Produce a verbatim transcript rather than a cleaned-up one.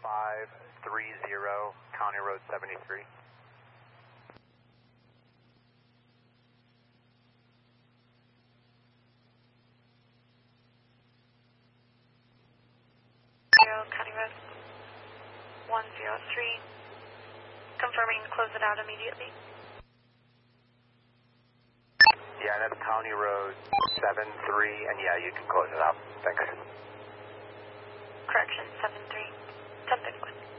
five three zero, County Road seventy-three. Zero, County Road one zero three. Confirming to close it out immediately. Yeah, that's County Road seven three, and yeah, you can close it out. Thanks. Correction, seven three. ten fifty-one.